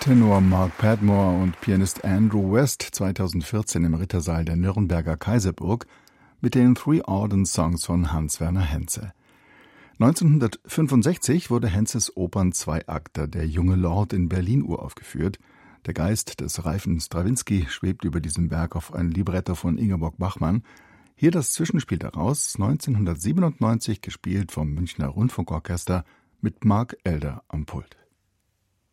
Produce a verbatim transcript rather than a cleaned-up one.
Tenor Mark Padmore und Pianist Andrew West zweitausendvierzehn im Rittersaal der Nürnberger Kaiserburg mit den Three Auden Songs von Hans-Werner Henze. neunzehnhundertfünfundsechzig wurde Henzes Opern-Zweiakter Der junge Lord in Berlin uraufgeführt. Der Geist des reifen Strawinski schwebt über diesem Werk auf ein Libretto von Ingeborg Bachmann. Hier das Zwischenspiel daraus, neunzehnhundertsiebenundneunzig gespielt vom Münchner Rundfunkorchester mit Mark Elder am Pult.